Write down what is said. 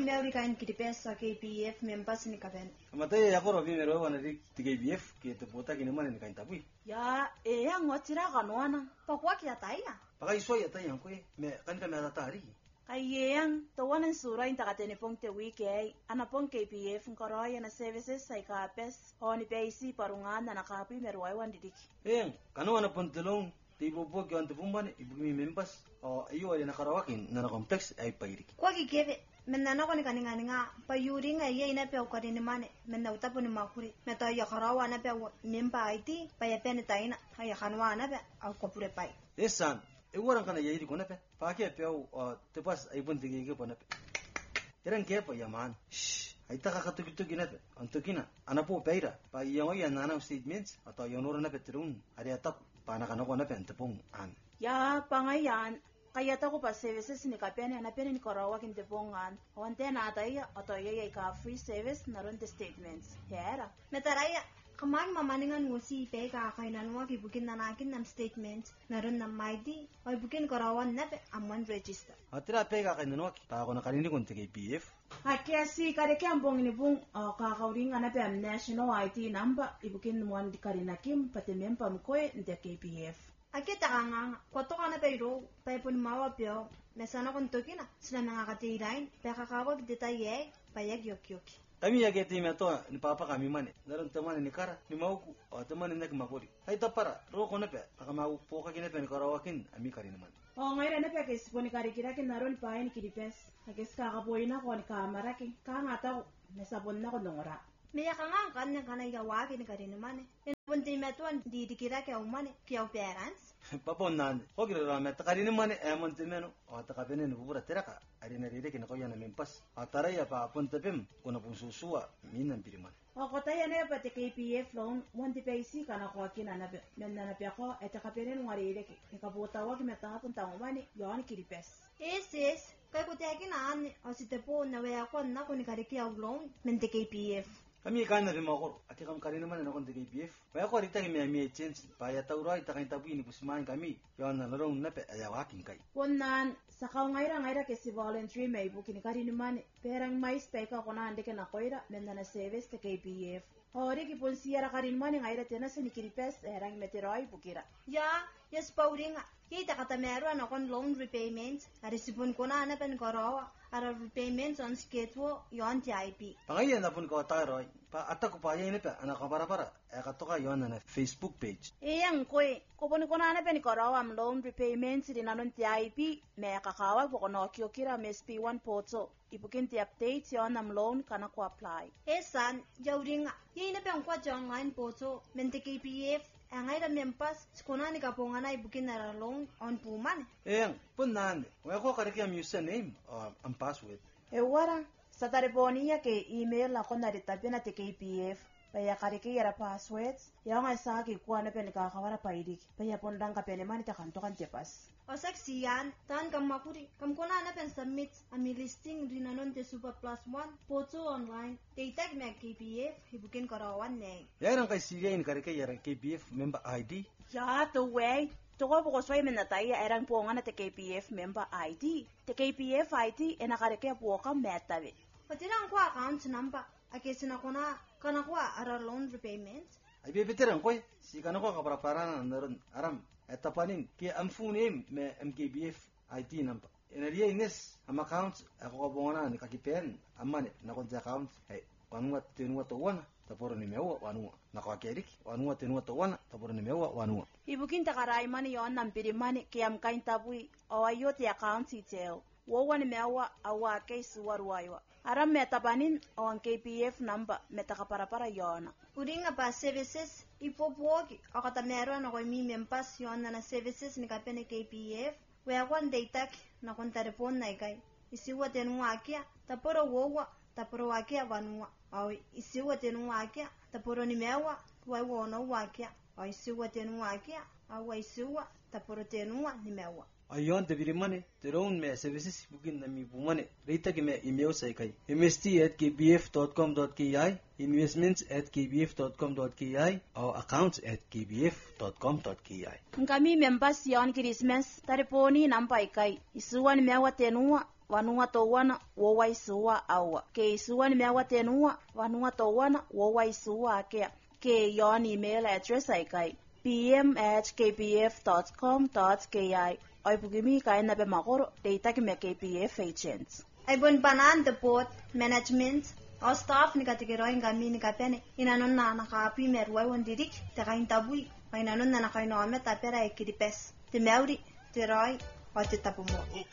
meuri kain kidipesa KPF members ni kaben. Matay ako robi mero wana dik KPF ke te pota kini mana ni kain tapui. Ya, yang ngotira kanwana. Pakwa kia taya. Pakai soya tay yang kue me kan kami ada tari. Kayang tawanan sura inta katene pong te wiki ana pong KPF ngoroya na services sa ikapes oni peisi parungana na kapi meruai wandidik. Kanu ana pontelong tipo po kyo ante pumbane ibumi members o ayo ay nakarawakin na complex ay pairik. Kwa kikebe menna ko ni kaninga payuri nga ye ina pe ko ni mane menna utapo ni makuri meta ya kharawa na pe memba IT pa ya pen taina ya khanwa na pe au ko pure pai. Esan Ewarang kana yadi ko na pe. Pake pe o te pas ay bun tige ke pona pe. Eran ke pa yaman. Ay ta ka tuki na pe. Antukina ana po peira. Pa yang ya nana statements atau yang nora na pe terun. Ari atap pa na kana ko na pe antepong an. Ya pangayan kaya ta ko pa services ni kapene na pene ni korawa kin tepongan. Wante na ataya atau ya ka free service na ron statements. Hera. Metaraya Kamang mamaningan ngusi pe ka kainanwa ki bukin nanakin nam statement naron nam maidi ay bukin korawan na pe amman register. Atira pe ka kainanwa ki pa ako na kanini kun te KPF. Hakia si kare ke ambong ni bung ka kauring ana pe am national IT number ibukin mo andi karina kim pate mempa mkoe nte KPF. Akita kanga kwato kana pe ro pe pun mawa peo mesana kon tokina sina ngakati irain pe ka kawag detaye pa yag yoki. Kami ya keti meto ni papa kami mane. Dalam teman ni kara ni mauku o teman ni makori. Hai tapara ro ko nepe akama poka kine pe ni karawakin ami kari man. O ngaira nepe ke sponi kari kira ke naron pain kidipes. Akes ka kapoina ko ni kamera ke ka ngata ne sabon na ko ngora. Meya kanga kan kana ya waki ni kari mane. En punti meto di dikira ke umane ke au parents. Papa nan hogire ra meta kari ni mane e mon temeno o ta kapene ni bubura teraka. Ari na rire kina ko yana mempas. Atara ya pa pun tepem kuna pususua minan piriman. O kota ya ne pate KPF loan wanti peisi kana ko kina na menna na pe ko eta kapene ngari rire ke ka bota wa ke meta pun ta umane yon kidipes. Yes. Kaya ko tiya kinaan o si tepo na wea ko na ko ni kari ki au loan mente KPF. Kami kan na rimakor ati kam kari naman na kon te KPF. Waya ko rita kami ami change pa ya taura ita kan tabu ini pusmain kami. Yon na larong na pe ya waking kai. Ponan sa kaw ngaira ke si voluntary may bukin kari naman perang mais pe ka ko na ande ke na koira menna na service te KPF. Ori ki pon siara kari naman ngaira tena sa ni kiripes erang meteroy bukira. Ya, yes pauringa. Kita kata meru na kon loan repayments ari sipun ko na pen korawa ara repayments on schedule yon TIP. Pangaya na pun ko taroy. Pa atak pa yan pa anak ka para. E ka to ka yon na Facebook page. Yang ko pon ko na pen korawa am loan repayments din anon TIP me kakawag ko no kira SP1 poto. Ibukin ti update yon am loan kana ko apply. Esan jauringa. Yina pen ko online poto mente KPF. Angai da mempas sekolah ni kapongan ay bukin na loan on puman. Pun nan. Waya ko kari ki am username and password. Wara sa tariponiya ke email ako na ritapin at KPF. Paya kari ki yara passwords. Yang ay sa ki kuha na pen kakawara paidik. Paya pondang ka pen man itakanto kan tepas. O seksian tan kam makuri kam kona na pen submit ami listing rinanon te super plus 1 poto online. Tag me KPF hibukin karawan ne. Yaran kay sigain kari ki yara KPF member ID. Ya to way. Toko po ko sway menataya erang po nga na te KPF member ID. Te KPF ID enakari kaya po ka metabe. Patirang ko account number. Akesina ko na kana ko ara loan repayments. Ay bibitiran ko si kana ko kaparaparan naron aram etapanin ki amfunim me MKBF ID number. Enariya ines am account ako ko bongana ni kakipen amane na kon account ay wanwa tenwa to wana taporo ni mewa wanwa na kwa kerik wanwa tenwa to wana taporo ni mewa wanwa. Ibukin takaray man yon nampiri man kiyam kain tabui o ayot account detail. Wawan mewa awa kay suwarwayo. Aram metabanin o ang KPF number metakaparapara yona. Uringa pa services ipopogi o katamero na koy mi mempas yon na services ni kapene KPF. Wea kwan daytak na kon telefon na ikay. Isiwa tenwa akia taporo wowa taporo wakia wanwa. O isiwa tenwa akia taporo ni mewa wai wono wakia. O isiwa tenwa akia awa isiwa taporo tenwa ni mewa. Ayon te birimane teron me services bukin na mi bumane rita ke me email sai kai mst@kbf.com.ki investments@kbf.com.ki or accounts@kbf.com.ki Ngami members yon Christmas tariponi nampai kai isuwan mewa tenua wanunga towana wo waisuwa awa ke isuwa ni mewa tenua wanunga towana wo waisuwa akea ke yon email address aikai pm@kpf.com.ki ay bugimi kai na be magoro data ki me KPF agents ay bon banan the board management o staff ni katigero ingami ni kapene inanon na nakapi merwai wondirik te kain tabui ay nanon na nakaino ameta pera ekiripes te meuri te roi o te tapumo